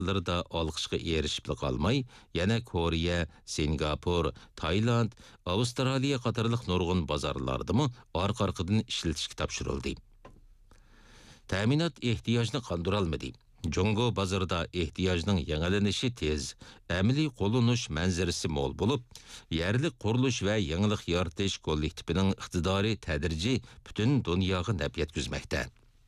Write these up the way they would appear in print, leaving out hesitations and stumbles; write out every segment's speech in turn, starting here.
larda olqishga erishib qolmay, yana Koreya, Singapur, Tayland, Avstraliya qatorliq nurg'un bozorlardimi orqa-orqadan ishlatishga topshirildi. Ta'minot ehtiyojni qondirolmadi. Jongo bozorida ehtiyojning yangilanishi tez, amaliy qo'llanish manzarasi mo'l bo'lib, yerlik qurilish va yangilik yaratish kollektivining iqtidori tadrijiy butun dunyoga naf yetkazmoqda.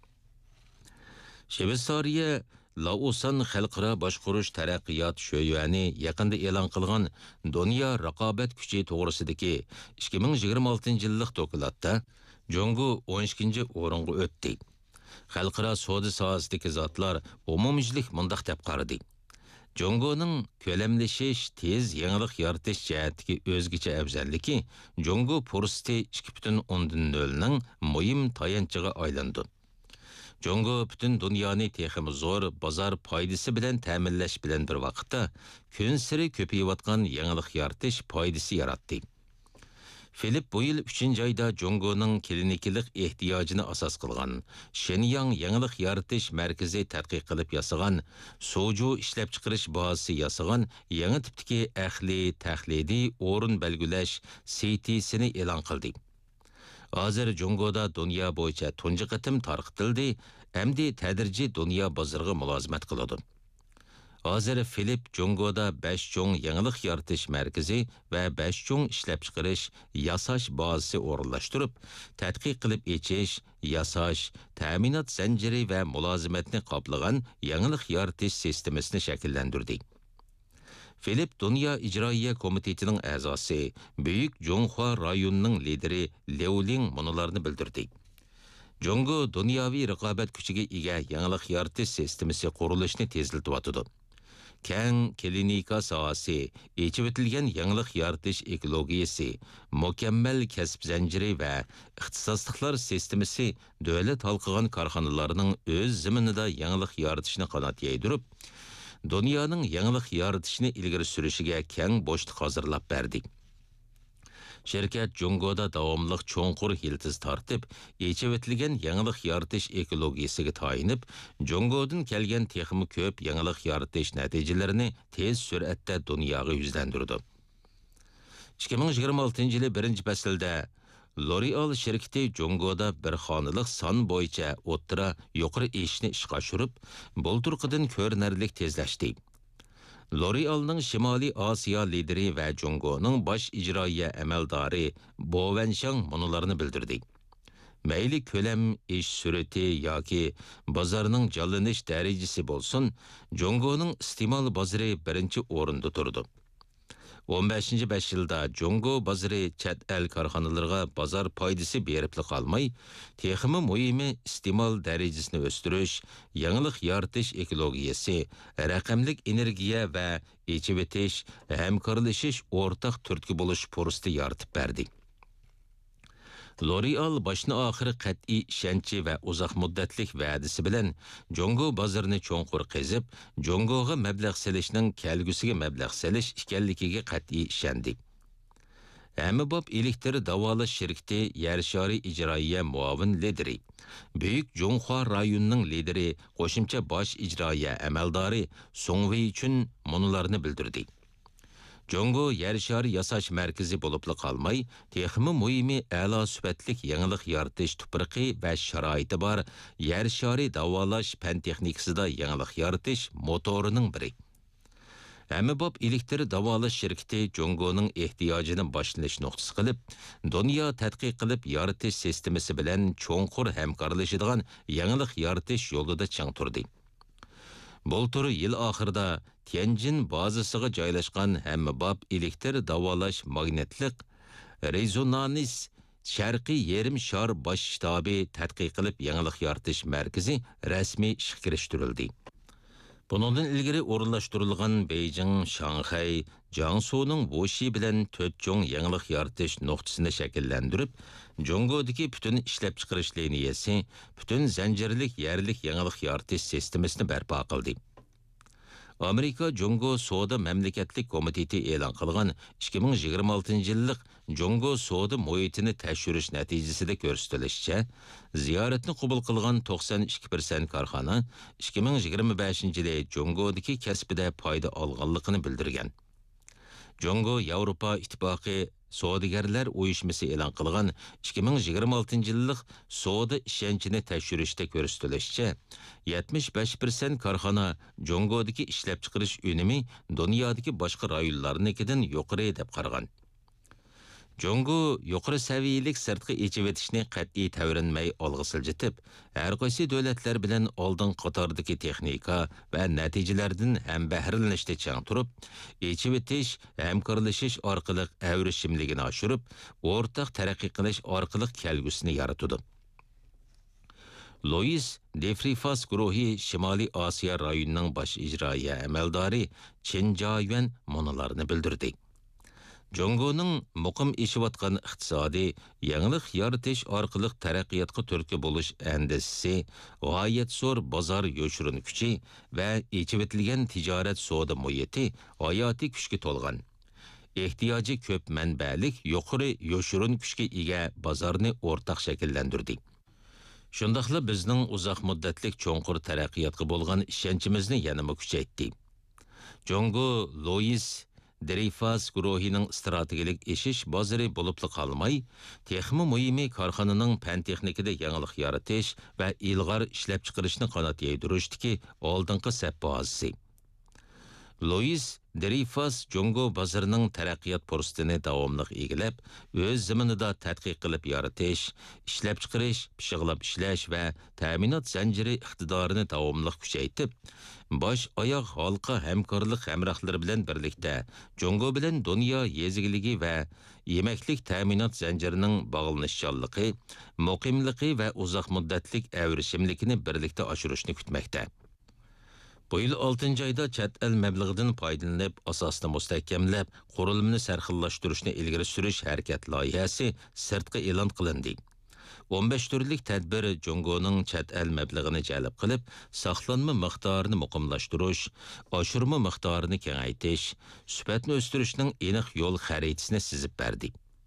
Shveysariya Laosan xalqaro boshqarish taraqqiyot sho'yani yaqinda e'lon qilgan dunyo raqobat kuchi to'g'risidagi 2026-yillik dokladda Jongo 12-o'ringa o'tdi. Xalqaro savdo sohasidagi zotlar umumiylik mundaq deb qaradi. Jongoning ko'lamlashish, tez yangilik yaratish jihatdagi o'zgacha afzalligi Jongo fursati 2.0 ning muhim tayanchiga aylandi. Jongo butun dunyoni texmi zo'r bozor foydasi bilan ta'minlash bilan bir vaqtda kun sari ko'payayotgan yangilik yaratish foydasi yaratdi. Filip bu yil 3-oyda Jongoning klinikilik ehtiyojini asos qilgan Shenyang yangilik yaratish markazi tadqiq qilib yasagan soju ishlab chiqarish bazasi yasagan yangi tipdagi ahli tahliliy o'rin belgilash CT'sini e'lon qildi. Hozir Jongoda dunyo bo'yicha tunji qatim tarqatildi, hamda tadrijiy dunyo bozoriga mulozimat qiladi. Hozir Filip Jongoda 5 cho'ng yangilik yaratish markazi va 5 cho'ng ishlab chiqarish, yasash bazasi o'rinlashtirib, tadqiq qilib echish, yasash, ta'minot zanjiri va mulozimatni qoplagan yangilik yaratish sistemasini shakllantirdi. Filip Dünya İcraiya Komitetining a'zosi, Büyük Jonghua rayonining lideri Liu Ling munolarni bildirdi. Jongo dunyoviy raqobat kuchiga ega yangilik yaratish sistemasi qurilishini tezlatyotdi. Keng klinika sohasi, echib o'tilgan yangilik yaratish ekologiyasi, mukammal kasb zanjiri va ixtisosliklar sistemasi davlat halqigan korxonalarning o'z zaminida yangilik yaratishni qanot yaydirib, dunyoning yangilik yaratishni ilgari surishiga keng bo'shliq hozirlab berdi. Şirket Jongoda davomliq cho'nqur yiltiz tortib, echib o'tilgan yangilik yaratish ekologiyasiga tayinib, Jongodan kelgan texmi ko'p yangilik yaratish natijalarini tez sur'atda dunyoga yuzlantirdi. 2026-yili 1-faslda L'Oreal şirketi Jongoda bir xonalik son bo'yicha o'ttira yuqori ishni ishga oshirib, bulturqidan ko'rinarli tezlashdi. L'Oreal'ning Shimoliy Osiyo lideri va Jongoning bosh ijroiya amaldori Bo Wenshang munolarni bildirdi. Mayli ko'lam, ish surati yoki bozorning jonlanish darajasi bo'lsin, Jongoning iste'mol bozori birinchi o'rinda turdi. 15 yilda Jongo bozori chet el korxonalariga bozor foydasi berib qolmay, texmi muhimi iste'mol darajasini o'stirish, yangilik yaratish ekologiyasi, raqamlik energiya va echib o'tish, hamkorlashish o'rtaq turtki bo'lish fursati yaratib berdi. L'Oreal boshni oxiri qat'iy ishonchi va uzoq muddatlik va'dasi bilan Jongo bozorini cho'nqur qezib, Jongoga mablag' selishning kelgusiga mablag' selish ekanligiga qat'iy ishondi. Hammabob elektr davolash shirkati Yarshari ijroiya muavin lideri, Büyük Jonghua rayonining lideri, qo'shimcha bosh ijroiya amaldori Song Wei uchun munolarni bildirdi. Jongo yer shari yasash markazi bo'lib qolmay, texmi muhimi a'lo sifatlik yangilik yaratish tuproqi va sharoiti bor yer shari davolash fan texnikasida yangilik yaratish motorining biri. Hammabob elektr davolash shirkati Jongoning ehtiyojini boshlanish nuqtasi qilib, dunyo tadqiq qilib yaratish sistemasi bilan cho'nqur hamkorlashadigan yangilik yaratish yo'lida chang turdi. Bultur yil oxirida Tianjin bazasiga joylashgan hammabob elektr davolash magnetlik rezonans sharqiy yarim shar bosh shtabi tadqiq qilib yangilik yaratish markazi rasmiy ishga kirishtirildi. Bundan ilgari o'rinlashtirilgan Beijing, Shanghai, Jiangsuning Wuxi bilan 4 cho'ng yangilik yaratish nuqtasini shakllantirib, Jongodagi butun ishlab chiqarish liniyasi, butun zanjirlik yerlik yangilik yaratish sistemasini barpo qildi. Amerika Jongo Savdo mamlakatlik komiteti e'lon qilgan 2026-yillik Jongo soda muhitini tekshirish natijasida ko'rsatilishicha, ziyoratni qabul qilgan 92% korxona 2025-yili Jongodagi kasbida foyda olganligini bildirgan. Jongo Yevropa Ittifoqi Savdogarlar uyushmasi e'lon qilgan 2026-yillik savdo ishonchini tekshirishda ko'rsatilishicha, 75% korxona Jongodagi ishlab chiqarish unumi dunyodagi boshqa rayonlarnikidan yuqori deb qaragan. Jongo yuqori saviyalik sirtqi echib-etishni qat'iy tavrinmay olg'a siljitib, har qaysi davlatlar bilan oldin qatordagi texnika va natijalardan ham bahrilanishda chang turib, echib-etish, hamkorlashish orqali avrishimligini oshirib, o'rtaq taraqqiy qilish orqali kelgusini yaratadi. Louis Defrifas guruhi Shimoliy Osiyo rayonining bosh ijroiya amaldori Chen Jiayuan munolarni bildirdi. Jongoning muqim eshivatgan iqtisodiy yangilik yaratish orqali taraqqiyotga turtki bo'lish andisi, g'oyat zo'r bozor yo'shirin kuchi va echivitilgan tijorat savdo muhiti hayotiy kuchga to'lgan. Ehtiyoji ko'p manbalik yuqori yo'shirin kuchga ega bozorni o'rtaq shakllantirdi. Shundaqla bizning uzoq muddatlik cho'nqur taraqqiyotga bo'lgan ishonchimizni yanada kuchaytdi. Jongo Louis Dreyfus guruhining strategik eshish bozori bo'libli qolmay, texmi muhimi korxonaning fan texnikada yangilik yaratish va ilg'or ishlab chiqarishni qanot yaydirishdagi oldingi saf bozisi. Louis Dreyfus Jongo bozorining taraqqiyot fursatini davomli egilab, o'z zaminida tadqiq qilib yaratish, ishlab chiqarish, pishiqlab ishlash va ta'minot zanjiri iqtidorini davomli kuchaytirib, bosh oyoq halqa hamkorlik hamrohlari bilan birlikda Jongo bilan dunyo yezigiligi va yemaklik ta'minot zanjirining bog'lanishchanligi, muqimligi va uzoq muddatlik avrishimlikini birlikda oshirishni kutmoqda. Bu yil 6-oyda chet el mablag'idan foydalanib, asosni mustahkamlab, qurilmani sarxillashtirishni ilgari surish harakat loyihasi sirtqi e'lon qilindi. 15 turlik tadbir Jongoning chet el mablag'ini jalb qilib, saqlanma miqdorini muqimlashtirish, oshirma miqdorini kengaytirish, sifatni o'stirishning aniq yo'l xaritasini sizib berdi.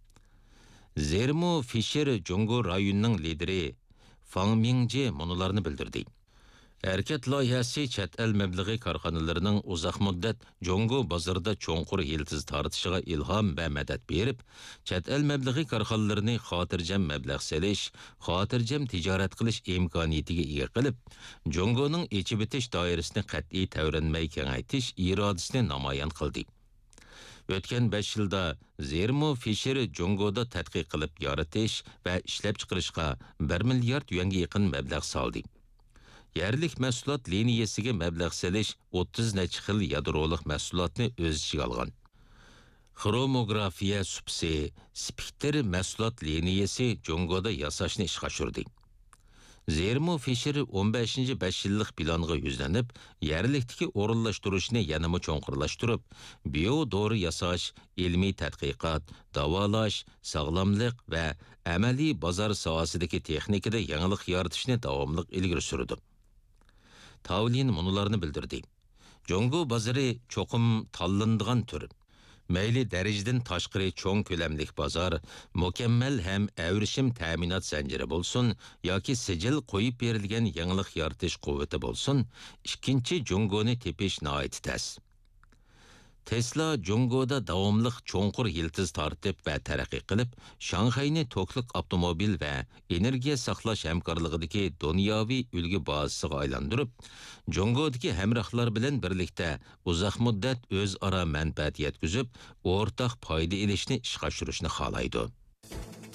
Zermo Fisher Jongo rayonining lideri Fang Mingji munolarni bildirdi. Hərəkət layihəsi chet el məbləği karxanalarının uzaq müddət Jongo bozorida cho'nqur yiltiz tartışığa ilham və mədət berib, chet el məbləği karxanalarını xotirjam məbləğ selish, xotirjam tijorat qilish imkoniyatiga ega qilib, Jongoning echib etish doirasini qat'iy tavrinmay kengaytish irodasini namoyon qildi. O'tgan 5 yilda Zermo Fisher Jongoda tadqiq qilib yaratish va ishlab chiqarishga 1 milliard yuanga yaqin mablag' soldi. Yerlik mahsulot liniyasiga mablag' selish 30 necha xil yadroliq mahsulotni o'z ichiga olgan. Xromografiya supsi, Spectre mahsulot liniyasi Jongoda yasashni ishga oshirdi. Zermo Fisher 15-5 yillik planga yuzlanib, yerlikdagi o'rinlashtirishni yanada cho'nqurlashtirib, biodori yasash, ilmiy tadqiqot, davolash, sog'lomlik va amaliy bozor sohasidagi texnikada yangilik yaratishni davomli ilgari surdi. Tavlin munolarni bildirdi. Jongo bozori cho'qim tanlanadigan tur. Mayli darajadan tashqari cho'ng ko'lamlik bozor, mukammal ham avrishim ta'minot zanjiri bo'lsin yoki sijil qo'yib berilgan yangilik yaratish quvvati bo'lsin, ikkinchi Jongoni tepish nihoyat tas. Tesla Jongoda davomliq cho'nqur yiltiz tartib va taraqqiy qilib, Shanxayni tokliq avtomobil va energiya saqlash hamkorligidagi dunyoviy ulgu bazasiga aylantirib, Jongodagi hamrohlar bilan birlikda uzoq muddat o'zaro manfaat yetkazib, o'rtaq foyda olishni ishga oshirishni xohlaydi.